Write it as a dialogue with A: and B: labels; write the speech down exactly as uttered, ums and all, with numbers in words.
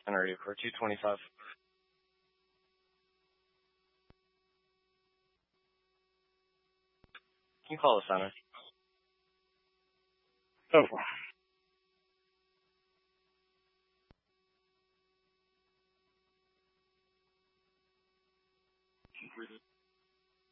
A: And are you for two twenty-five? Can you call the center? Oh,